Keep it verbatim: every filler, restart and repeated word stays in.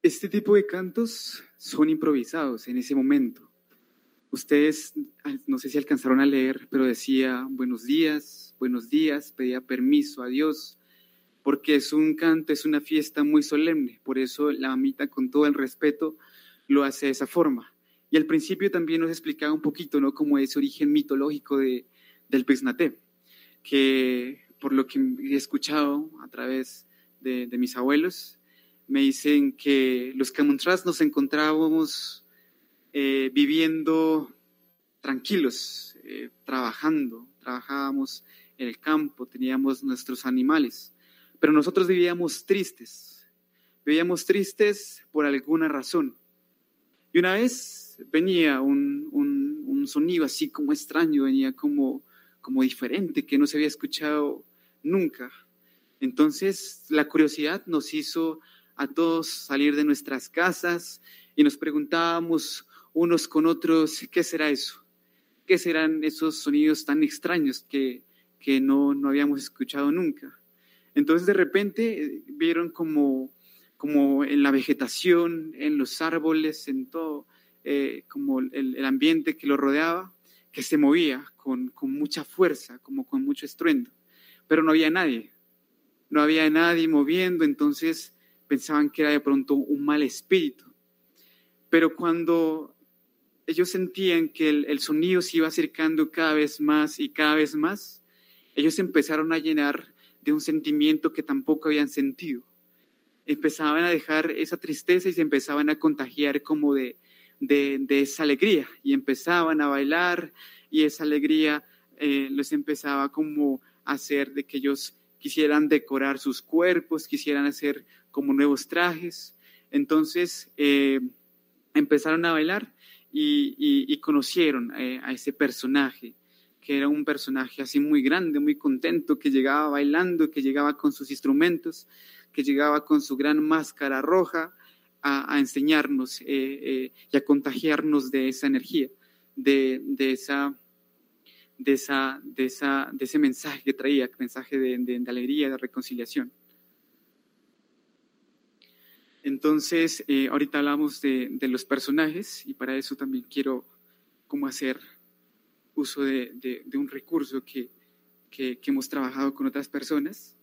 Este tipo de cantos son improvisados en ese momento. Ustedes, no sé si alcanzaron a leer, pero decía buenos días, buenos días, pedía permiso a Dios, porque es un canto, es una fiesta muy solemne. Por eso la mamita, con todo el respeto, lo hace de esa forma. Y al principio también nos explicaba un poquito, ¿no?, como ese origen mitológico de, del Pesnaté, que por lo que he escuchado a través de, de mis abuelos, me dicen que los Camontrás nos encontrábamos eh, viviendo tranquilos, eh, trabajando, trabajábamos en el campo, teníamos nuestros animales, pero nosotros vivíamos tristes, vivíamos tristes por alguna razón. Y una vez venía un, un, un sonido así como extraño, venía como, como diferente, que no se había escuchado nunca. Entonces la curiosidad nos hizo a todos salir de nuestras casas y nos preguntábamos unos con otros, ¿qué será eso? ¿Qué serán esos sonidos tan extraños que, que no, no habíamos escuchado nunca? Entonces de repente vieron como, como en la vegetación, en los árboles, en todo, eh, como el, el ambiente que lo rodeaba, que se movía con, con mucha fuerza, como con mucho estruendo, pero no había nadie, no había nadie moviendo, entonces pensaban que era de pronto un mal espíritu. Pero cuando ellos sentían que el, el sonido se iba acercando cada vez más y cada vez más, ellos empezaron a llenar de un sentimiento que tampoco habían sentido. Empezaban a dejar esa tristeza y se empezaban a contagiar como de, de, de esa alegría, y empezaban a bailar, y esa alegría eh, les empezaba como a hacer de que ellos quisieran decorar sus cuerpos, quisieran hacer como nuevos trajes. Entonces eh, empezaron a bailar y, y, y conocieron eh, a ese personaje, que era un personaje así muy grande, muy contento, que llegaba bailando, que llegaba con sus instrumentos, que llegaba con su gran máscara roja a, a enseñarnos eh, eh, y a contagiarnos de esa energía, de, de esa... De, esa, de, esa, de ese mensaje que traía, mensaje de, de, de alegría, de reconciliación. Entonces, eh, ahorita hablamos de, de los personajes, y para eso también quiero como hacer uso de, de, de un recurso que, que, que hemos trabajado con otras personas,